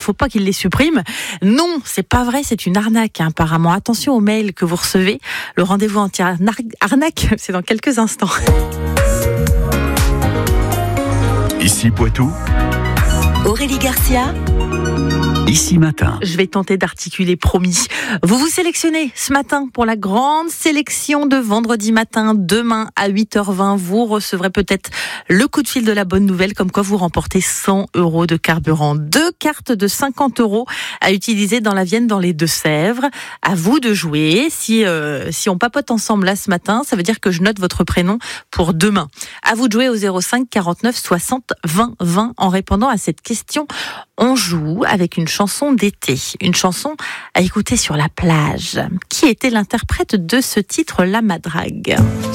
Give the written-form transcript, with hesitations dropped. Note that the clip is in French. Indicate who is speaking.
Speaker 1: faut pas qu'il les supprime. Non, c'est pas vrai, c'est une arnaque, apparemment. Attention aux mails que vous recevez. Le rendez-vous anti-arnaque, c'est dans quelques instants.
Speaker 2: Ici Poitou,
Speaker 3: Aurélie Garcia.
Speaker 2: Ici Matin.
Speaker 1: Je vais tenter d'articuler, promis. Vous vous sélectionnez ce matin pour la grande sélection de vendredi matin. Demain à 8h20, vous recevrez peut-être le coup de fil de la bonne nouvelle, comme quoi vous remportez 100 € de carburant. 2 cartes de 50 € à utiliser dans la Vienne, dans les Deux-Sèvres. À vous de jouer. Si on papote ensemble là ce matin, ça veut dire que je note votre prénom pour demain. À vous de jouer au 05 49 60 20 20 en répondant à cette question. On joue avec une chanson d'été, une chanson à écouter sur la plage. Qui était l'interprète de ce titre, La Madrague ?